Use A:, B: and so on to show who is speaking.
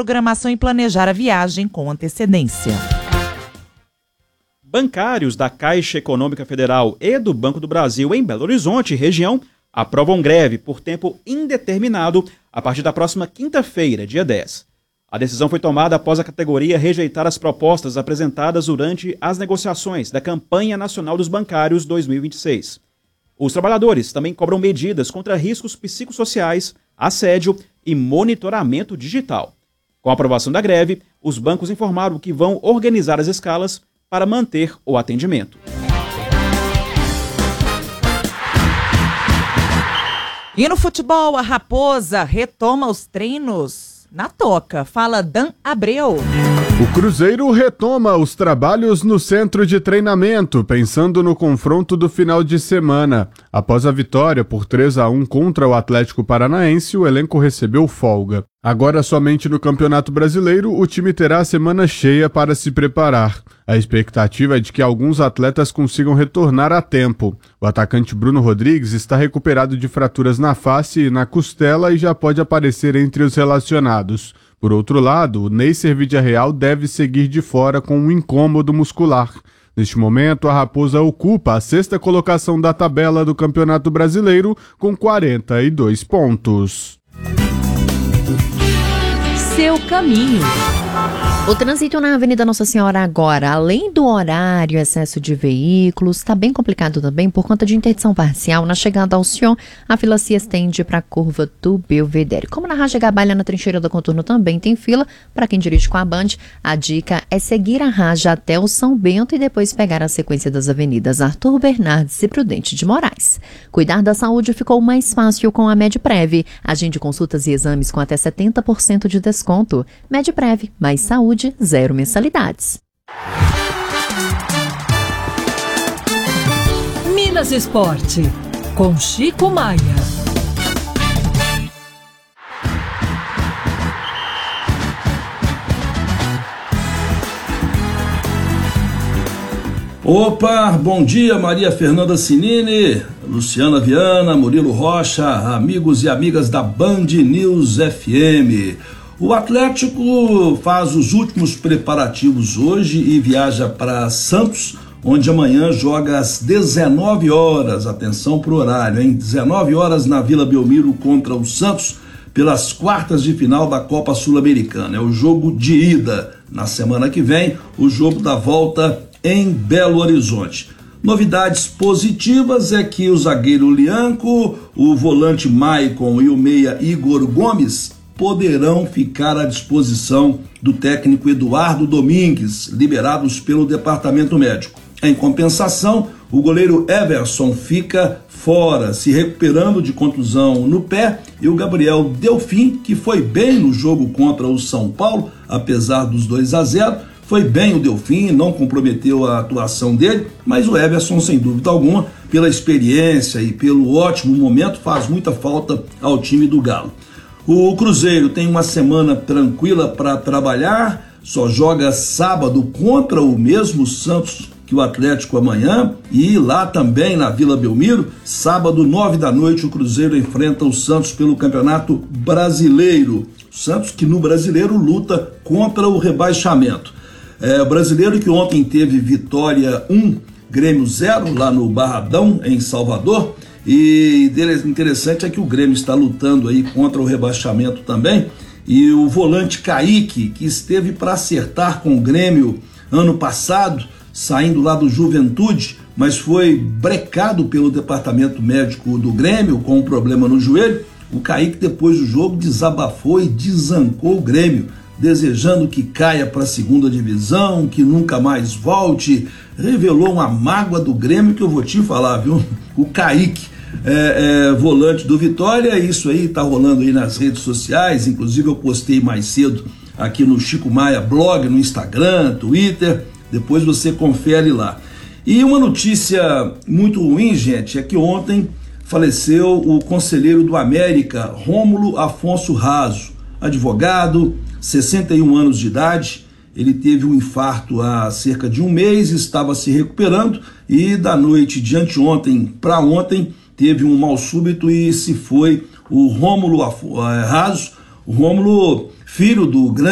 A: programação e planejar a viagem com antecedência.
B: Bancários da Caixa Econômica Federal e do Banco do Brasil em Belo Horizonte, região, aprovam greve por tempo indeterminado a partir da próxima quinta-feira, dia 10. A decisão foi tomada após a categoria rejeitar as propostas apresentadas durante as negociações da Campanha Nacional dos Bancários 2026. Os trabalhadores também cobram medidas contra riscos psicossociais, assédio e monitoramento digital. Com a aprovação da greve, os bancos informaram que vão organizar as escalas para manter o atendimento.
A: E no futebol, a Raposa retoma os treinos na Toca. Fala Dan Abreu.
C: O Cruzeiro retoma os trabalhos no centro de treinamento, pensando no confronto do final de semana. Após a vitória por 3-1 contra o Atlético Paranaense, o elenco recebeu folga. Agora, somente no Campeonato Brasileiro, o time terá a semana cheia para se preparar. A expectativa é de que alguns atletas consigam retornar a tempo. O atacante Bruno Rodrigues está recuperado de fraturas na face e na costela e já pode aparecer entre os relacionados. Por outro lado, o Neisser Vidiarreal deve seguir de fora com um incômodo muscular. Neste momento, a Raposa ocupa a 6ª colocação da tabela do Campeonato Brasileiro com 42 pontos.
D: Seu caminho. O trânsito na Avenida Nossa Senhora agora, além do horário, excesso de veículos, está bem complicado também por conta de interdição parcial. Na chegada ao Sion, a fila se estende para a curva do Belvedere. Como na Raja Gabalha, na trincheira do Contorno, também tem fila. Para quem dirige com a Band, a dica é seguir a Raja até o São Bento e depois pegar a sequência das avenidas Arthur Bernardes e Prudente de Moraes. Cuidar da saúde ficou mais fácil com a Medprev. Agende consultas e exames com até 70% de desconto. Medprev, mais saúde, zero mensalidades.
E: Minas Esporte, com Chico Maia.
F: Opa, bom dia, Maria Fernanda Cinini, Luciana Viana, Murilo Rocha, amigos e amigas da Band News FM. O Atlético faz os últimos preparativos hoje e viaja para Santos, onde amanhã joga às 19 horas. Atenção para o horário, hein? 19 horas na Vila Belmiro contra o Santos, pelas quartas de final da Copa Sul-Americana. É o jogo de ida. Na semana que vem, o jogo da volta em Belo Horizonte. Novidades positivas é que o zagueiro Lianco, o volante Maicon e o meia Igor Gomes poderão ficar à disposição do técnico Eduardo Domingues, liberados pelo departamento médico. Em compensação, o goleiro Everson fica fora, se recuperando de contusão no pé, e o Gabriel Delfim, que foi bem no jogo contra o São Paulo, apesar dos 2-0, foi bem o Delfim, não comprometeu a atuação dele, mas o Everson, sem dúvida alguma, pela experiência e pelo ótimo momento, faz muita falta ao time do Galo. O Cruzeiro tem uma semana tranquila para trabalhar, só joga sábado contra o mesmo Santos que o Atlético amanhã, e lá também na Vila Belmiro, sábado 9 da noite, o Cruzeiro enfrenta o Santos pelo Campeonato Brasileiro. O Santos que no Brasileiro luta contra o rebaixamento. O Brasileiro que ontem teve vitória 1, Grêmio 0, lá no Barradão, em Salvador. E interessante é que o Grêmio está lutando aí contra o rebaixamento também, e o volante Kaique, que esteve para acertar com o Grêmio ano passado, saindo lá do Juventude, mas foi brecado pelo departamento médico do Grêmio com um problema no joelho. O Kaique, depois do jogo, desabafou e desancou o Grêmio, desejando que caia para a segunda divisão, que nunca mais volte. Revelou uma mágoa do Grêmio que eu vou te falar, viu? O Kaique, volante do Vitória, isso aí tá rolando aí nas redes sociais, inclusive eu postei mais cedo aqui no Chico Maia blog, no Instagram, Twitter, depois você confere lá. E uma notícia muito ruim, gente, é que ontem faleceu o conselheiro do América, Rômulo Afonso Raso, advogado, 61 anos de idade. Ele teve um infarto há cerca de um mês, estava se recuperando e da noite de anteontem para ontem teve um mal súbito e se foi o Rômulo Raso, o Rômulo, filho do grande